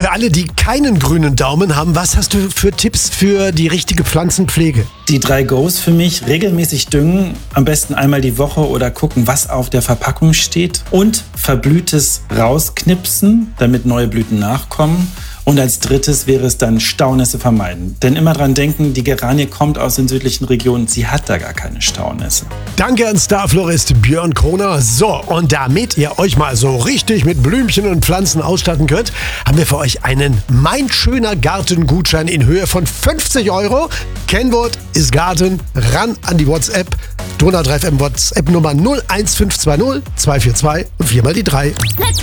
für alle, die keinen grünen Daumen haben, was hast du für Tipps für die richtige Pflanzenpflege? Die 3 Go's für mich: regelmäßig düngen, am besten einmal die Woche oder gucken, was auf der Verpackung steht, und Verblühtes rausknipsen, damit neue Blüten nachkommen. Und als 3. wäre es dann Staunässe vermeiden. Denn immer dran denken, die Geranie kommt aus den südlichen Regionen, sie hat da gar keine Staunässe. Danke an Starflorist Björn Kroner. So, und damit ihr euch mal so richtig mit Blümchen und Pflanzen ausstatten könnt, haben wir für euch einen Mein schöner Garten-Gutschein in Höhe von 50 €. Kennwort ist Garten. Ran an die WhatsApp. Donau 3 FM WhatsApp Nummer 01520 242 und 4 mal die 3.